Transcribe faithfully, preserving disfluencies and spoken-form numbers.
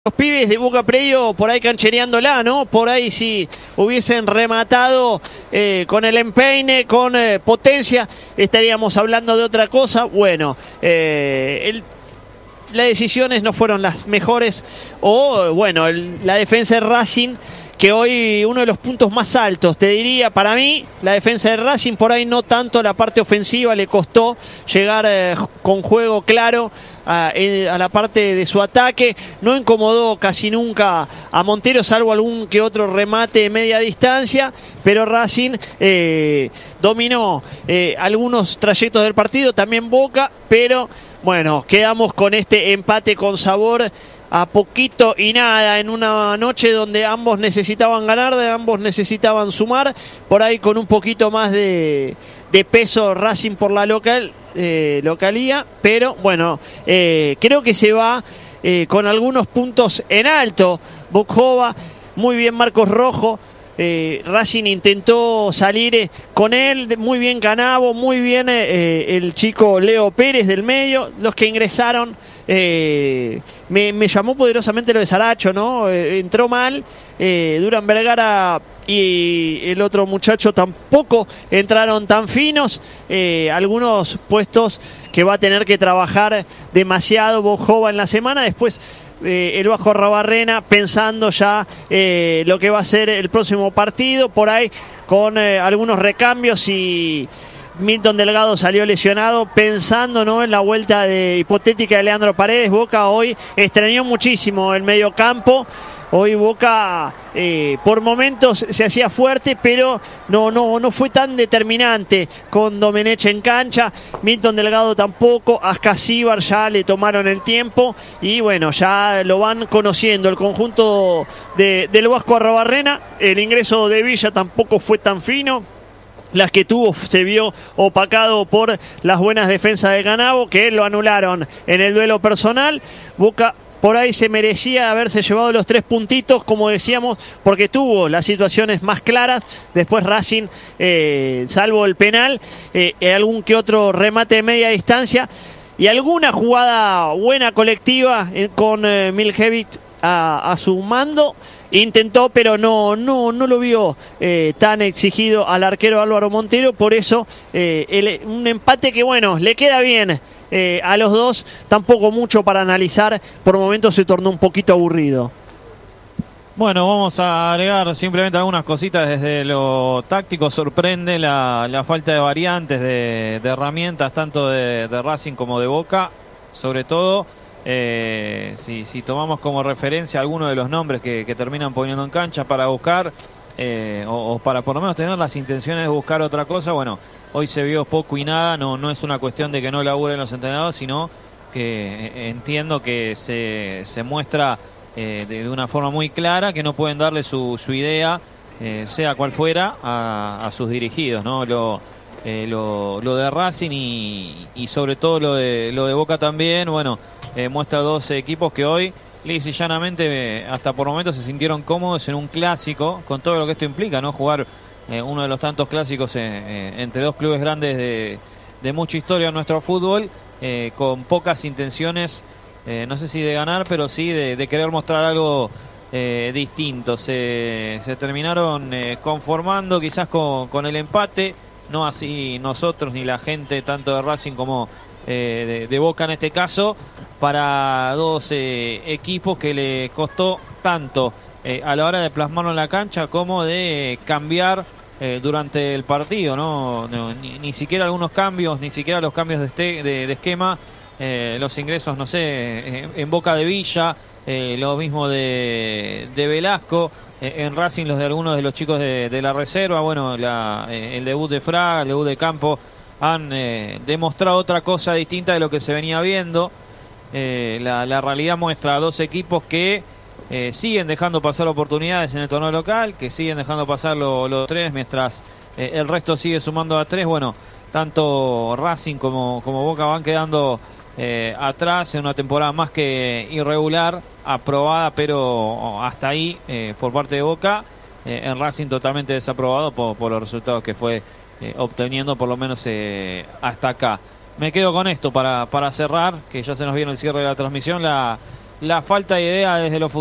Los pibes de Boca Predio por ahí canchereándola, ¿no? Por ahí si hubiesen rematado eh, con el empeine, con eh, potencia, estaríamos hablando de otra cosa. Bueno, eh, el, las decisiones no fueron las mejores. O, bueno, el, la defensa de Racing, que hoy uno de los puntos más altos, te diría, para mí, la defensa de Racing, por ahí no tanto la parte ofensiva, le costó llegar eh, con juego claro A, a la parte de su ataque, no incomodó casi nunca a Montero, salvo algún que otro remate de media distancia, pero Racing eh, dominó eh, algunos trayectos del partido, también Boca, pero bueno, quedamos con este empate con sabor a poquito y nada, en una noche donde ambos necesitaban ganar, de ambos necesitaban sumar, por ahí con un poquito más de, de peso Racing por la local Eh, localía, pero bueno, eh, creo que se va eh, con algunos puntos en alto. Bokova, muy bien Marcos Rojo, eh, Racing intentó salir eh, con él, muy bien Canavo, muy bien eh, el chico Leo Pérez del medio, los que ingresaron. Eh, me, me llamó poderosamente lo de Saracho, ¿no? Eh, entró mal, eh, Durán Vergara y el otro muchacho tampoco entraron tan finos, eh, algunos puestos que va a tener que trabajar demasiado Bokova en la semana. Después eh, el Vasco Arrobarrena pensando ya eh, lo que va a ser el próximo partido, por ahí con eh, algunos recambios, y Milton Delgado salió lesionado, pensando, ¿no?, en la vuelta de hipotética de Leandro Paredes. Boca hoy extrañó muchísimo el medio campo. Hoy Boca eh, por momentos se hacía fuerte, pero no, no, no fue tan determinante con Domenech en cancha. Milton Delgado tampoco, Ascasíbar ya le tomaron el tiempo y bueno, ya lo van conociendo el conjunto de, del Vasco Arrobarrena. El ingreso de Villa tampoco fue tan fino. Las que tuvo se vio opacado por las buenas defensas de Canavo, que lo anularon en el duelo personal. Boca por ahí se merecía haberse llevado los tres puntitos, como decíamos, porque tuvo las situaciones más claras. Después Racing, eh, salvo el penal, eh, algún que otro remate de media distancia y alguna jugada buena colectiva eh, con eh, Miljevic a, a su mando. Intentó, pero no, no, no lo vio eh, tan exigido al arquero Álvaro Montero. Por eso eh, el, un empate que, bueno, le queda bien eh, a los dos. Tampoco mucho para analizar. Por momentos se tornó un poquito aburrido. Bueno, vamos a agregar simplemente algunas cositas desde lo táctico. Sorprende la, la falta de variantes, de, de herramientas, tanto de, de Racing como de Boca. Sobre todo, Eh, si, si tomamos como referencia algunos de los nombres que, que terminan poniendo en cancha para buscar eh, o, o para por lo menos tener las intenciones de buscar otra cosa, bueno, hoy se vio poco y nada. No, no es una cuestión de que no laburen los entrenadores, sino que eh, entiendo que se, se muestra eh, de, de una forma muy clara que no pueden darle su, su idea, eh, sea cual fuera, a, a sus dirigidos, ¿no? Lo, eh, lo, lo de Racing y, y sobre todo lo de, lo de Boca también, bueno, Eh, muestra dos equipos que hoy, lisa y llanamente, eh, hasta por momentos se sintieron cómodos en un clásico, con todo lo que esto implica, ¿no? Jugar eh, uno de los tantos clásicos eh, eh, entre dos clubes grandes de, de mucha historia en nuestro fútbol, eh, con pocas intenciones, eh, no sé si de ganar, pero sí de, de querer mostrar algo eh, distinto. Se, se terminaron eh, conformando quizás con, con el empate, no así nosotros ni la gente tanto de Racing como eh, de, de Boca en este caso, para dos eh, equipos que le costó tanto eh, a la hora de plasmarlo en la cancha como de cambiar eh, durante el partido, ¿no? no ni, ni siquiera algunos cambios, ni siquiera los cambios de, este, de, de esquema, eh, los ingresos, no sé, eh, en Boca de Villa, eh, lo mismo de, de Velasco, eh, en Racing los de algunos de los chicos de, de la reserva, bueno, la, eh, el debut de Fraga, el debut de Campo, han eh, demostrado otra cosa distinta de lo que se venía viendo. Eh, la, la realidad muestra a dos equipos que eh, siguen dejando pasar oportunidades en el torneo local, que siguen dejando pasar los lo tres, mientras eh, el resto sigue sumando a tres. Bueno, tanto Racing como, como Boca van quedando eh, atrás en una temporada más que irregular, aprobada, pero hasta ahí eh, por parte de Boca. Eh, en Racing totalmente desaprobado por, por los resultados que fue eh, obteniendo, por lo menos eh, hasta acá. Me quedo con esto para, para cerrar, que ya se nos viene el cierre de la transmisión. La, la falta de idea desde los